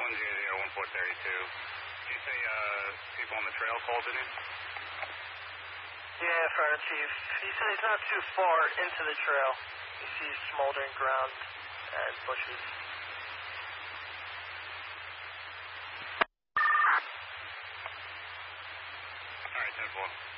Did you say people on the trail called it in? Yeah, Fire Chief. He said he's not too far into the trail. He sees smoldering ground and bushes. All right, 10-4.